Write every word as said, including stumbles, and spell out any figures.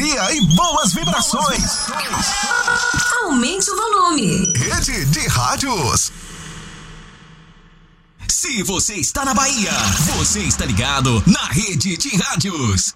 alegria e boas vibrações. Aumente o volume. Rede de Rádios. Se você está na Bahia, você está ligado na Rede de Rádios.